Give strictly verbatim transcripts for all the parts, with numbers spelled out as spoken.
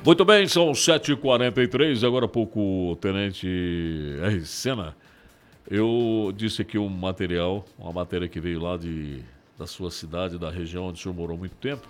Muito bem, são sete e quarenta e três, agora há pouco o Tenente R. Sena, eu disse aqui um material, uma matéria que veio lá de, da sua cidade, da região onde o senhor morou muito tempo.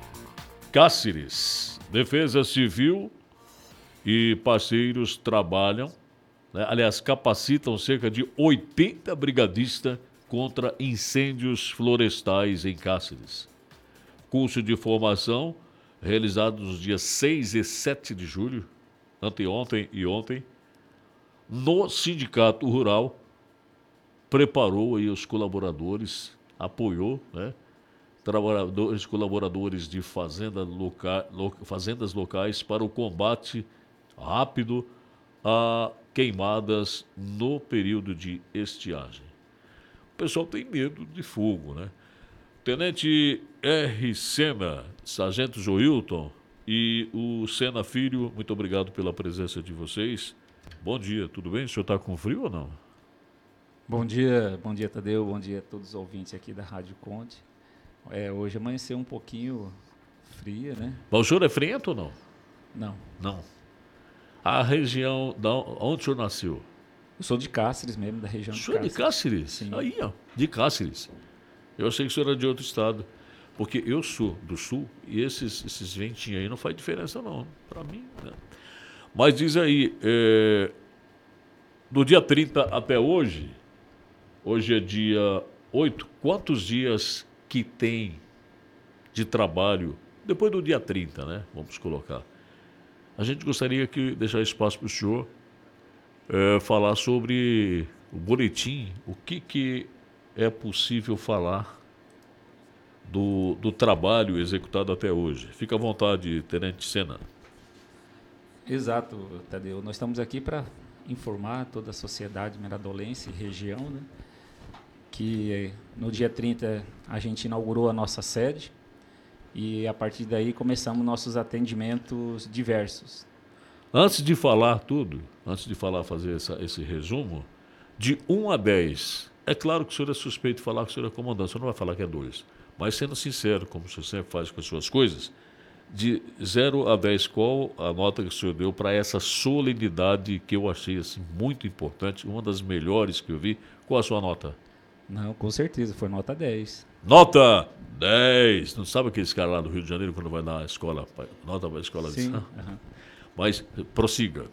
Cáceres, Defesa Civil e parceiros trabalham, né, aliás, capacitam cerca de oitenta brigadistas contra incêndios florestais em Cáceres. Curso de formação realizado nos dias seis e sete de julho, anteontem e ontem, no Sindicato Rural, preparou aí os colaboradores, apoiou, né, trabalhadores, colaboradores de fazenda loca, lo, fazendas locais para o combate rápido a queimadas no período de estiagem. O pessoal tem medo de fogo, né? Tenente R. Sena, Sargento Joilton e o Sena Filho, muito obrigado pela presença de vocês. Bom dia, tudo bem? O senhor está com frio ou não? Bom dia, bom dia, Tadeu, bom dia a todos os ouvintes aqui da Rádio Conte. É, hoje amanheceu um pouquinho fria, né? Mas o senhor é friento ou não? Não. Não. A região da onde o senhor nasceu? Eu sou de Cáceres mesmo, da região de Cáceres. O senhor é de Cáceres? Sim. Aí, ó, de Cáceres. Eu achei que o senhor era de outro estado. Porque eu sou do sul e esses, esses ventinhos aí não faz diferença não, para mim, né? Mas diz aí, é, do dia trinta até hoje, hoje é dia oito, quantos dias que tem de trabalho, depois do dia trinta, né? Vamos colocar. A gente gostaria que deixar espaço para o senhor é, falar sobre o boletim, o que, que é possível falar do, do trabalho executado até hoje. Fica à vontade, Tenente Sena. Exato, Tadeu. Nós estamos aqui para informar toda a sociedade miradolense e região, né, que no dia trinta a gente inaugurou a nossa sede e a partir daí começamos nossos atendimentos diversos. Antes de falar tudo, antes de falar, fazer essa, esse resumo, de um a dez, é claro que o senhor é suspeito de falar que o senhor é comandante, o senhor não vai falar que é dois, mas sendo sincero, como o senhor sempre faz com as suas coisas, de zero a dez, qual a nota que o senhor deu para essa solenidade que eu achei assim, muito importante, uma das melhores que eu vi? Qual a sua nota? Não, com certeza, foi nota dez. Nota dez! Não sabe aqueles caras lá do Rio de Janeiro quando vai na escola, nota para a escola de Sim. Uhum. Mas prossiga.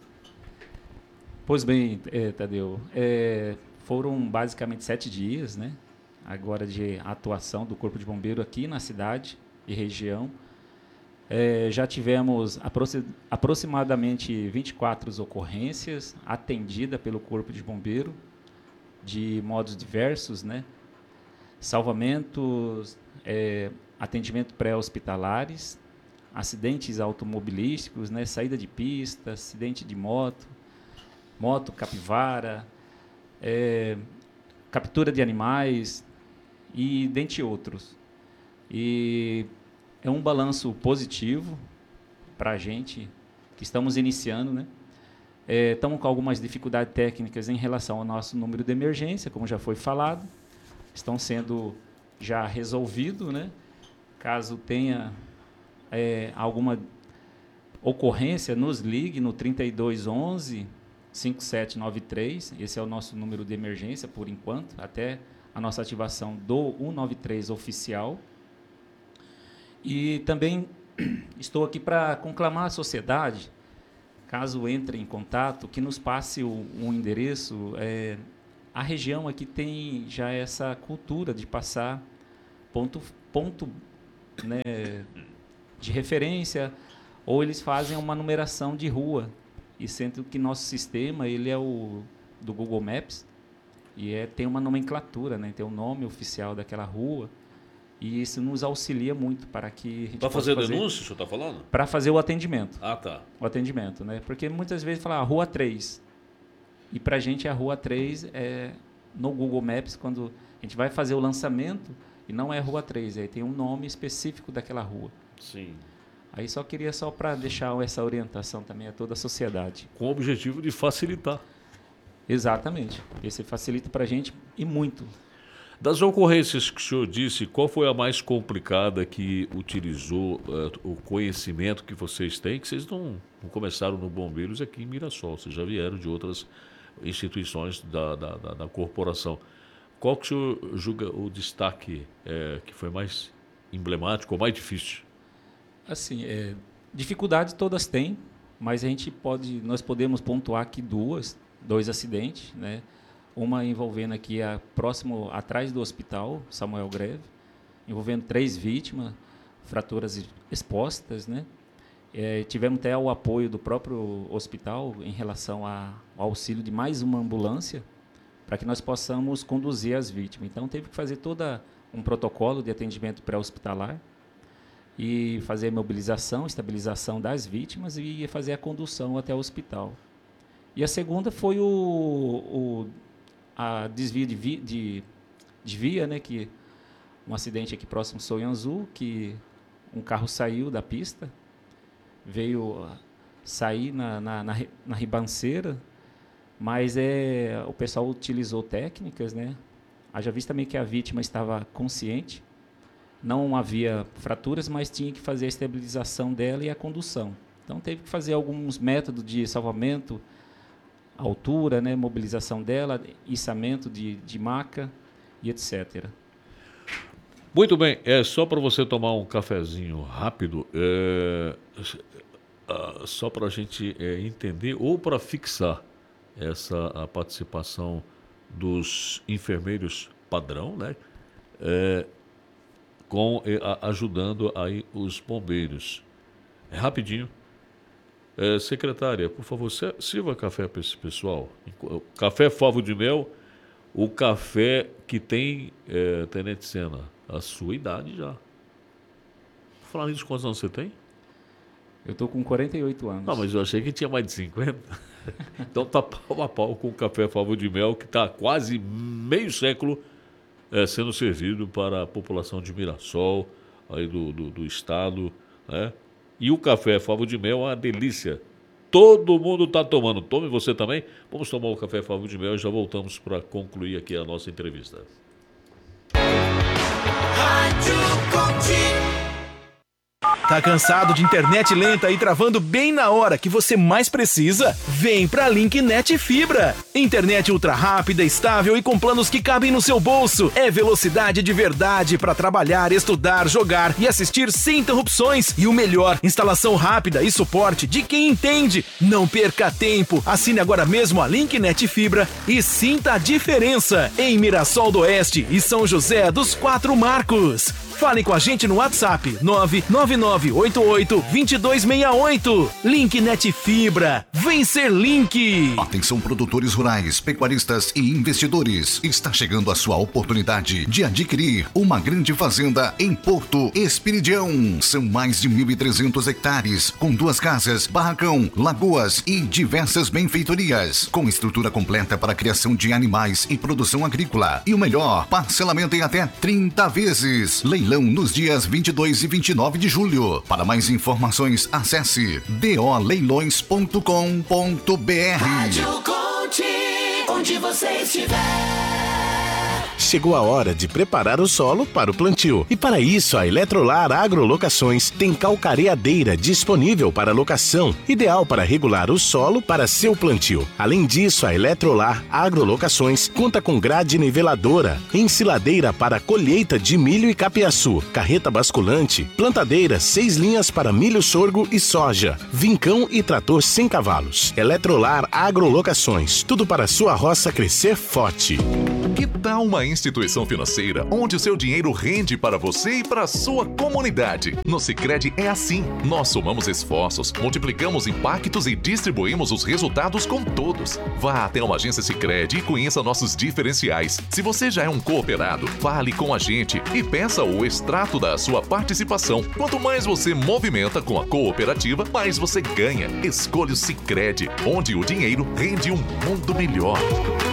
Pois bem, é, Tadeu, é, foram basicamente sete dias, né, agora de atuação do Corpo de Bombeiro aqui na cidade e região. É, já tivemos aproxim, aproximadamente vinte e quatro ocorrências atendidas pelo Corpo de Bombeiro, de modos diversos, né, salvamentos, é, atendimento pré-hospitalares, acidentes automobilísticos, né, saída de pista, acidente de moto, moto capivara, é, captura de animais e dentre outros. E é um balanço positivo para a gente que estamos iniciando, né? É, estamos com algumas dificuldades técnicas em relação ao nosso número de emergência, como já foi falado, estão sendo já resolvidos, né? Caso tenha é, alguma ocorrência, nos ligue no trinta e dois onze, cinquenta e sete noventa e três, esse é o nosso número de emergência por enquanto, até a nossa ativação do cento e noventa e três oficial. E também estou aqui para conclamar a sociedade, caso entre em contato, que nos passe o, um endereço. É, a região aqui tem já essa cultura de passar ponto, ponto né, de referência, ou eles fazem uma numeração de rua, e sendo que nosso sistema ele é o do Google Maps, e é, tem uma nomenclatura, né, tem o nome oficial daquela rua, e isso nos auxilia muito para que a gente Para fazer, fazer denúncia, o senhor está falando? Para fazer o atendimento. Ah, tá. O atendimento, né? Porque muitas vezes fala ah, Rua três. E para a gente a Rua três é no Google Maps, quando a gente vai fazer o lançamento, e não é Rua três, aí tem um nome específico daquela rua. Sim. Aí só queria só para deixar essa orientação também a toda a sociedade. Com o objetivo de facilitar. Exatamente. Esse facilita para a gente e muito. Das ocorrências que o senhor disse, qual foi a mais complicada que utilizou uh, o conhecimento que vocês têm, que vocês não, não começaram no Bombeiros aqui em Mirassol, vocês já vieram de outras instituições da, da, da, da corporação. Qual que o senhor julga o destaque é, que foi mais emblemático ou mais difícil? Assim, é, dificuldades todas têm, mas a gente pode, nós podemos pontuar aqui duas, dois acidentes, né? Uma envolvendo aqui a, próximo, atrás do hospital, Samuel Greve, envolvendo três vítimas, fraturas expostas, né? É, tivemos até o apoio do próprio hospital em relação a, ao auxílio de mais uma ambulância para que nós possamos conduzir as vítimas. Então, teve que fazer todo um protocolo de atendimento pré-hospitalar e fazer a mobilização, estabilização das vítimas e fazer a condução até o hospital. E a segunda foi o, o a desvio de, vi, de, de via, né, que um acidente aqui próximo ao Soianzu, que um carro saiu da pista, veio sair na, na, na, na ribanceira, mas é, o pessoal utilizou técnicas, né? Haja visto também que a vítima estava consciente, não havia fraturas, mas tinha que fazer a estabilização dela e a condução. Então, teve que fazer alguns métodos de salvamento, altura, né, mobilização dela, içamento de, de maca e etcétera. Muito bem, é só para você tomar um cafezinho rápido, é, é, só para a gente é, entender ou para fixar essa a participação dos enfermeiros padrão, né, é, com, é, a, ajudando aí os bombeiros. É rapidinho. É, secretária, por favor, sirva café para esse pessoal. Café Favo de Mel, o café que tem, é, Tenente Sena, a sua idade já. Falar nisso, quantos anos você tem? Eu estou com quarenta e oito anos. Não, mas eu achei que tinha mais de cinquenta. Então tá pau a pau com o café Favo de Mel, que está quase meio século é, sendo servido para a população de Mirassol, aí do, do, do estado, né? E o café Favo de Mel é uma delícia. Todo mundo está tomando. Tome você também. Vamos tomar o café Favo de Mel e já voltamos para concluir aqui a nossa entrevista. Rádio Contigo. Tá cansado de internet lenta e travando bem na hora que você mais precisa? Vem pra Linknet Fibra. Internet ultra rápida, estável e com planos que cabem no seu bolso. É velocidade de verdade para trabalhar, estudar, jogar e assistir sem interrupções. E o melhor, instalação rápida e suporte de quem entende. Não perca tempo. Assine agora mesmo a Linknet Fibra e sinta a diferença em Mirassol do Oeste e São José dos Quatro Marcos. Fale com a gente no WhatsApp nove nove nove oito oito dois dois seis oito. Linknet Fibra. Vem ser Link. Atenção, produtores rurais, pecuaristas e investidores. Está chegando a sua oportunidade de adquirir uma grande fazenda em Porto Esperidião. São mais de mil e trezentos hectares, com duas casas, barracão, lagoas e diversas benfeitorias, com estrutura completa para a criação de animais e produção agrícola. E o melhor, parcelamento em até trinta vezes. Leilão nos dias vinte e dois e vinte e nove de julho. Para mais informações, acesse d o leilões ponto com ponto b r. Rádio Conte, onde você estiver. Chegou a hora de preparar o solo para o plantio. E para isso, a Eletrolar Agrolocações tem calcareadeira disponível para locação, ideal para regular o solo para seu plantio. Além disso, a Eletrolar Agrolocações conta com grade niveladora, ensiladeira para colheita de milho e capiaçu, carreta basculante, plantadeira seis linhas para milho, sorgo e soja, vincão e trator sem cavalos. Eletrolar Agrolocações, tudo para sua roça crescer forte. Que tal uma instituição financeira onde o seu dinheiro rende para você e para a sua comunidade? No Sicredi é assim. Nós somamos esforços, multiplicamos impactos e distribuímos os resultados com todos. Vá até uma agência Sicredi e conheça nossos diferenciais. Se você já é um cooperado, fale com a gente e peça o extrato da sua participação. Quanto mais você movimenta com a cooperativa, mais você ganha. Escolha o Sicredi, onde o dinheiro rende um mundo melhor.